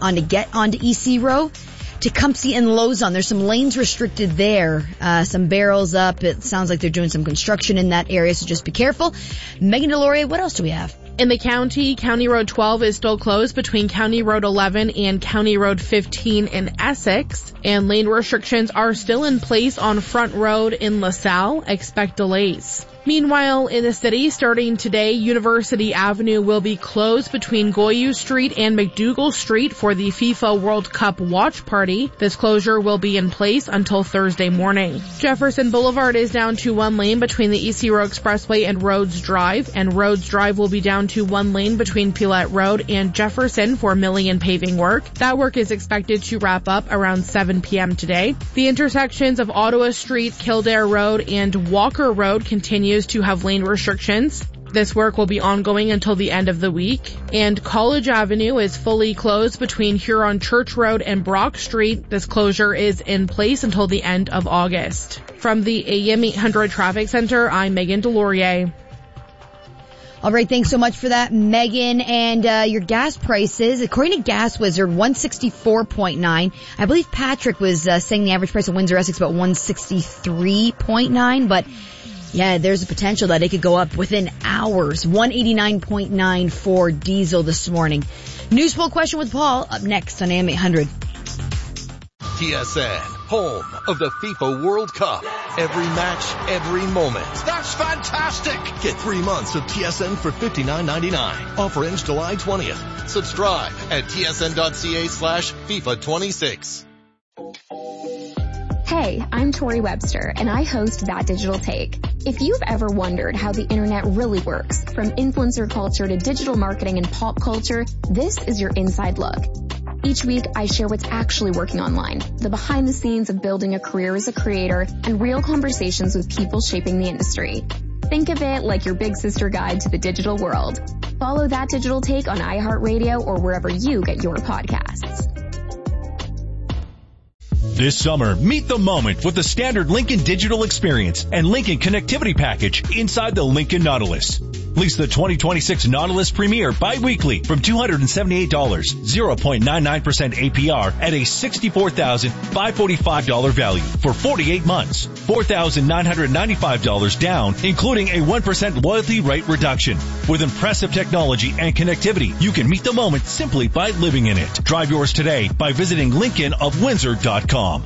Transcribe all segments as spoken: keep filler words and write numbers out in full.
on to get onto E C Row. Tecumseh and Lozon, there's some lanes restricted there. Uh, some barrels up. It sounds like they're doing some construction in that area, so just be careful. Megan Deloria, what else do we have? In the county, County Road twelve is still closed between County Road eleven and County Road fifteen in Essex, and lane restrictions are still in place on Front Road in LaSalle. Expect delays. Meanwhile, in the city, starting today, University Avenue will be closed between Goyu Street and McDougal Street for the FIFA World Cup watch party. This closure will be in place until Thursday morning. Jefferson Boulevard is down to one lane between the E C Row Expressway and Rhodes Drive, and Rhodes Drive will be down to one lane between Pilette Road and Jefferson for milling and paving work. That work is expected to wrap up around seven p.m. today. The intersections of Ottawa Street, Kildare Road, and Walker Road continue to have lane restrictions. This work will be ongoing until the end of the week. And College Avenue is fully closed between Huron Church Road and Brock Street. This closure is in place until the end of August. From the A M eight hundred Traffic Center, I'm Megan Deloria. All right, thanks so much for that, Megan. And uh your gas prices, according to Gas Wizard, one sixty-four point nine. I believe Patrick was uh, saying the average price of Windsor Essex about one sixty-three point nine, but yeah, there's a potential that it could go up within hours. one eighty-nine point nine for diesel this morning. News poll question with Paul up next on A M eight hundred. T S N, home of the FIFA World Cup. Every match, every moment. That's fantastic! Get three months of T S N for fifty-nine ninety-nine. Offer ends July twentieth. Subscribe at tsn.ca slash FIFA 26. Hey, I'm Tori Webster, and I host That Digital Take. If you've ever wondered how the internet really works, from influencer culture to digital marketing and pop culture, this is your inside look. Each week, I share what's actually working online, the behind the scenes of building a career as a creator, and real conversations with people shaping the industry. Think of it like your big sister guide to the digital world. Follow That Digital Take on iHeartRadio or wherever you get your podcasts. This summer, meet the moment with the standard Lincoln Digital Experience and Lincoln Connectivity Package inside the Lincoln Nautilus. Lease the twenty twenty-six Nautilus Premier bi-weekly from two hundred seventy-eight dollars, zero point nine nine percent A P R at a sixty-four thousand five hundred forty-five dollars value for forty-eight months, four thousand nine hundred ninety-five dollars down, including a one percent loyalty rate reduction. With impressive technology and connectivity, you can meet the moment simply by living in it. Drive yours today by visiting lincoln of windsor dot com.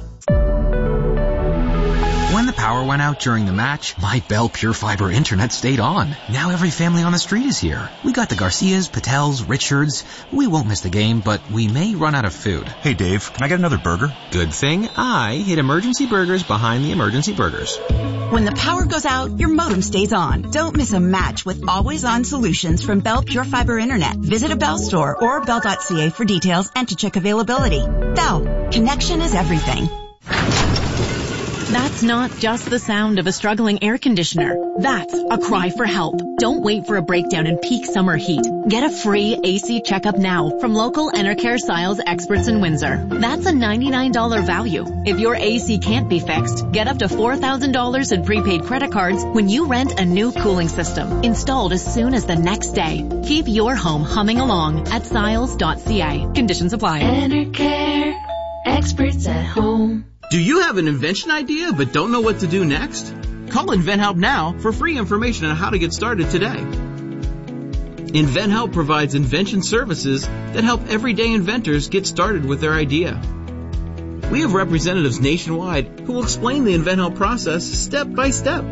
When the power went out during the match, my Bell Pure Fiber internet stayed on. Now every family on the street is here. We got the Garcias, Patels, Richards. We won't miss the game, but we may run out of food. Hey Dave, can I get another burger? Good thing I hid Emergency Burgers behind the Emergency Burgers. When the power goes out, your modem stays on. Don't miss a match with always-on solutions from Bell Pure Fiber Internet. Visit a Bell store or bell dot c a for details and to check availability. Bell, connection is everything. That's not just the sound of a struggling air conditioner. That's a cry for help. Don't wait for a breakdown in peak summer heat. Get a free A C checkup now from local Enercare Siles experts in Windsor. That's a ninety-nine dollars value. If your A C can't be fixed, get up to four thousand dollars in prepaid credit cards when you rent a new cooling system, installed as soon as the next day. Keep your home humming along at siles dot c a. Conditions apply. Enercare, experts at home. Do you have an invention idea but don't know what to do next? Call InventHelp now for free information on how to get started today. InventHelp provides invention services that help everyday inventors get started with their idea. We have representatives nationwide who will explain the InventHelp process step by step.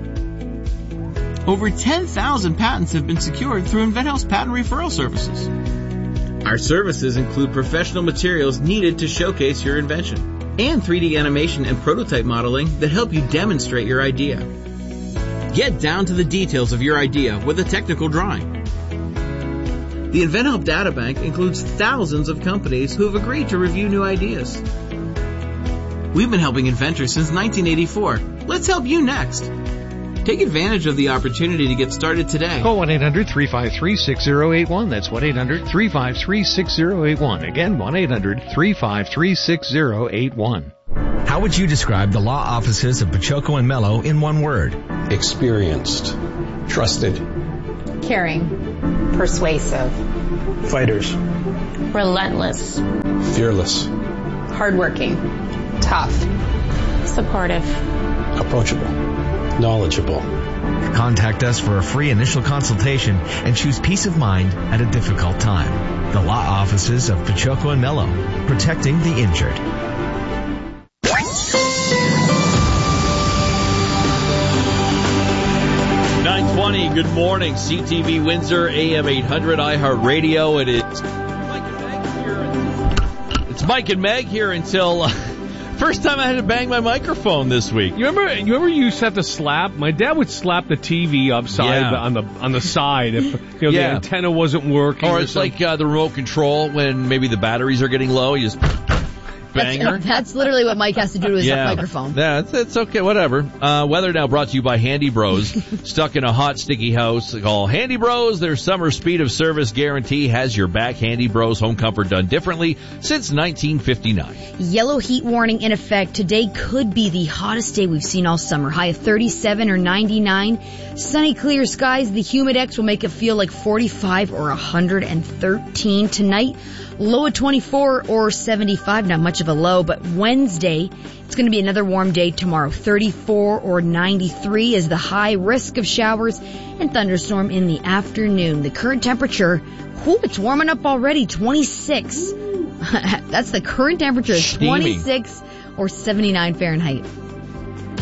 Over ten thousand patents have been secured through InventHelp's patent referral services. Our services include professional materials needed to showcase your invention, and three D animation and prototype modeling that help you demonstrate your idea. Get down to the details of your idea with a technical drawing. The InventHelp Databank includes thousands of companies who have agreed to review new ideas. We've been helping inventors since nineteen eighty-four. Let's help you next. Take advantage of the opportunity to get started today. Call one eight hundred three five three six zero eight one. That's one eight hundred three five three six zero eight one. Again, one eight hundred three five three six zero eight one. How would you describe the law offices of Pachoco and Mello in one word? Experienced, trusted, caring, persuasive, Fighters. Relentless. Fearless. Hardworking. Tough. Supportive. Approachable. Knowledgeable. Contact us for a free initial consultation and choose peace of mind at a difficult time. The law offices of Pachoco and Mello, protecting the injured. nine twenty, good morning. C T V Windsor, A M eight hundred, iHeartRadio. It is Mike and Meg here. It's Mike and Meg here until... Uh, First time I had to bang my microphone this week. You remember? You remember you used to have to slap. My dad would slap the T V upside yeah. on the on the side if you know yeah. the antenna wasn't working. Or or it's something. like uh, the remote control when maybe the batteries are getting low. You just bang her. That's, that's literally what Mike has to do to his yeah. microphone. Yeah, it's, it's okay. Whatever. Uh, weather now brought to you by Handy Bros. Stuck in a hot, sticky house? Call Handy Bros. Their summer speed of service guarantee has your back. Handy Bros. Home comfort done differently since nineteen fifty-nine. Yellow heat warning in effect. Today could be the hottest day we've seen all summer. High of thirty-seven or ninety-nine. Sunny, clear skies. The Humidex will make it feel like forty-five or one hundred thirteen tonight. Low of twenty-four or seventy-five. Not much of a low, but Wednesday, it's going to be another warm day tomorrow. thirty-four or ninety-three is the high. Risk of showers and thunderstorm in the afternoon. The current temperature, whew, it's warming up already. twenty-six. That's the current temperature. Steamy. twenty-six or seventy-nine Fahrenheit.